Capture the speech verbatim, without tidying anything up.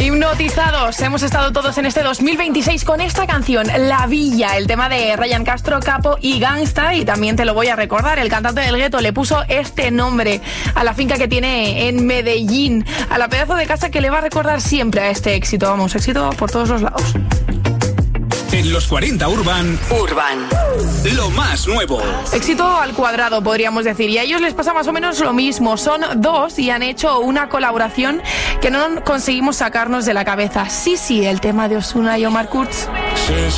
Hipnotizados hemos estado todos en este dos mil veintiséis con esta canción, La Villa, el tema de Ryan Castro, Capo y Gangsta. Y también te lo voy a recordar, el cantante del gueto le puso este nombre a la finca que tiene en Medellín, a la pedazo de casa que le va a recordar siempre a este éxito. Vamos, éxito por todos los lados. En los cuarenta Urban, Urban, lo más nuevo. Éxito al cuadrado, podríamos decir. Y a ellos les pasa más o menos lo mismo. Son dos y han hecho una colaboración que no conseguimos sacarnos de la cabeza. Sí, sí, el tema de Ozuna y Omar Kurz. Sí,